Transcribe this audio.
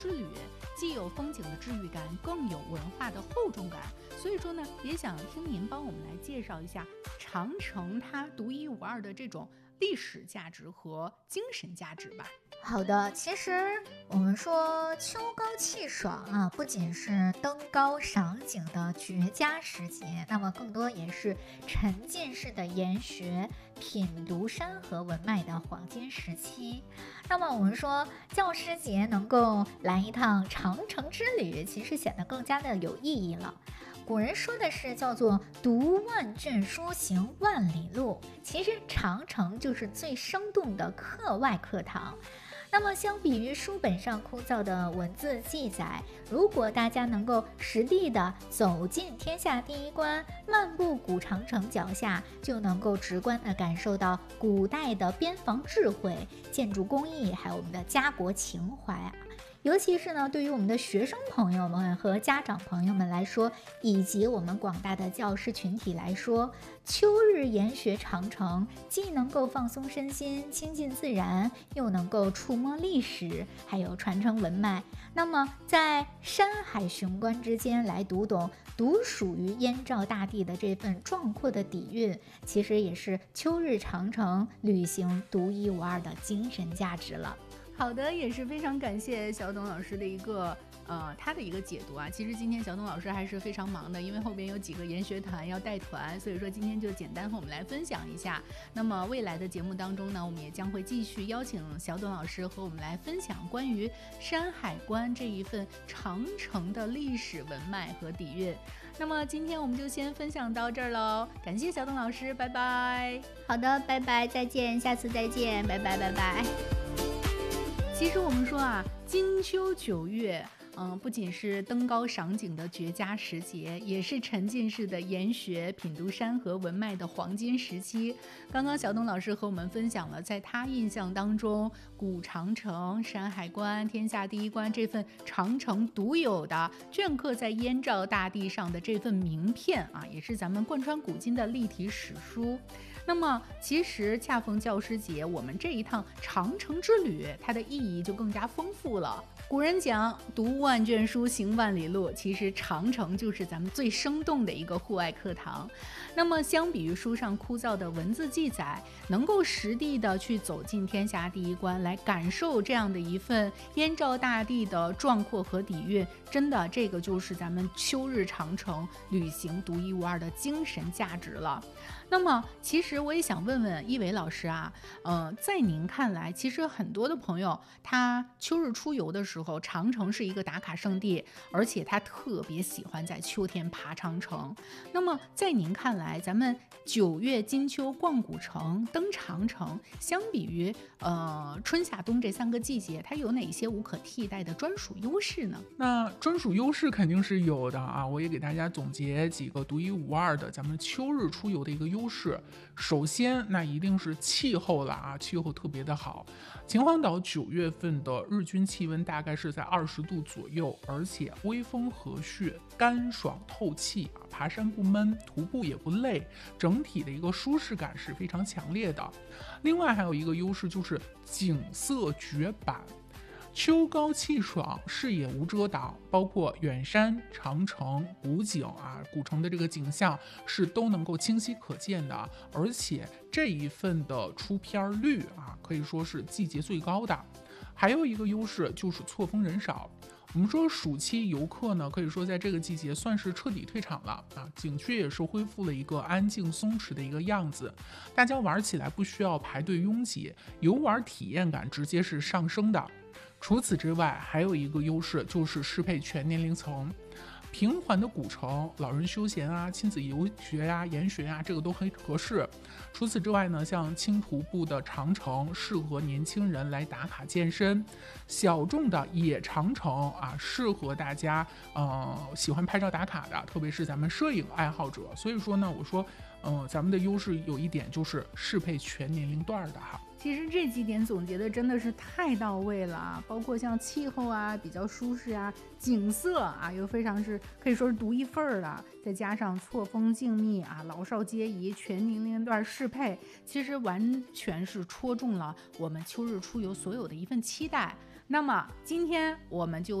之旅，既有风景的治愈感，更有文化的厚重感。所以说呢，也想听您帮我们来介绍一下长城它独一无二的这种历史价值和精神价值吧。 好的，其实我们说秋高气爽啊，不仅是登高赏景的绝佳时节，那么更多也是沉浸式的研学、品读山河文脉的黄金时期。那么我们说教师节能够来一趟长城之旅，其实显得更加的有意义了。古人说的是叫做读万卷书，行万里路，其实长城就是最生动的课外课堂。那么相比于书本上枯燥的文字记载，如果大家能够实地的走进天下第一关，漫步古长城脚下，就能够直观的感受到古代的边防智慧、建筑工艺，还有我们的家国情怀啊。尤其是呢，对于我们的学生朋友们和家长朋友们来说，以及我们广大的教师群体来说，秋日研学长城，既能够放松身心、亲近自然，又能够触摸历史，还有传承文脉。那么，在山海雄关之间来读懂独属于燕赵大地的这份壮阔的底蕴，其实也是秋日长城旅行独一无二的精神价值了。 好的，也是非常感谢小董老师的一个他的一个解读啊。其实今天小董老师还是非常忙的，因为后边有几个研学团要带团，所以说今天就简单和我们来分享一下。那么未来的节目当中呢，我们也将会继续邀请小董老师和我们来分享关于山海关这一份长城的历史文脉和底蕴。那么今天我们就先分享到这儿喽，感谢小董老师，拜拜。 好的，拜拜，再见，下次再见，拜拜，拜拜。 其实我们说啊，金秋9月，不仅是登高赏景的绝佳时节，也是沉浸式的研学、品读山河文脉的黄金时期。刚刚小董老师和我们分享了，在他印象当中，古长城、山海关、天下第一关这份长城独有的镌刻在燕赵大地上的这份名片啊，也是咱们贯穿古今的立体史书。那么其实恰逢教师节，我们这一趟长城之旅，它的意义就更加丰富了。古人讲读万卷书，行万里路，其实长城就是咱们最生动的一个户外课堂。那么相比于书上枯燥的文字记载，能够实地的去走进天下第一关，来感受这样的一份燕赵大地的壮阔和底蕴，真的这个就是咱们秋日长城旅行独一无二的精神价值了。那么其实我也想问问一伟老师啊，在您看来，其实很多的朋友他秋日出游的时候，长城是一个打卡圣地，而且他特别喜欢在秋天爬长城。那么在您看来，咱们9月金秋逛古城、登长城，相比于春夏冬这3个季节，它有哪些无可替代的专属优势呢？ 那专属优势肯定是有的啊，我也给大家总结几个独一无二的咱们秋日出游的一个优势。首先那一定是气候了啊，气候特别的好。秦皇岛9月份的日均气温大概是在20度左右，而且微风和煦，干爽透气啊，爬山不闷，徒步也不累，整体的一个舒适感是非常强烈的。另外还有一个优势就是景色绝版。秋高气爽，视野无遮挡，包括远山、长城、古井啊，古城的这个景象是都能够清晰可见的，而且这一份的出片率啊，可以说是季节最高的。还有一个优势就是错峰人少。我们说暑期游客呢，可以说在这个季节算是彻底退场了啊，景区也是恢复了一个安静松弛的一个样子，大家玩起来不需要排队拥挤，游玩体验感直接是上升的。除此之外，还有一个优势就是适配全年龄层。平缓的古城，老人休闲啊、亲子游学啊、研学啊，这个都很合适。除此之外呢，像轻徒步的长城适合年轻人来打卡健身，小众的野长城啊适合大家喜欢拍照打卡的，特别是咱们摄影爱好者。所以说呢，我说咱们的优势有一点就是适配全年龄段的哈。 其实这几点总结的真的是太到位了啊，包括像气候啊比较舒适啊，景色啊又非常是可以说是独一份儿的，再加上错峰静谧啊，老少皆宜，全年龄段适配，其实完全是戳中了我们秋日出游所有的一份期待。 那么今天我们就